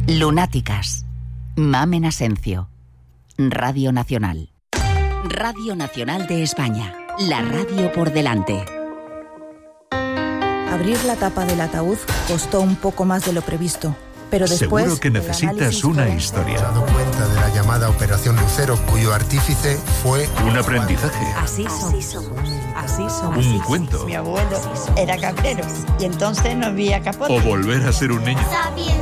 Lunáticas. Mamen Asencio. Radio Nacional. Radio Nacional de España. La radio por delante. Abrir la tapa del ataúd costó un poco más de lo previsto, pero después... Seguro que necesitas una historia. Me he dado cuenta de la llamada Operación Lucero, cuyo artífice fue... Un aprendizaje. Así somos. Así somos. Un cuento. Mi abuelo era cabrero y entonces no había capote. O volver a ser un niño.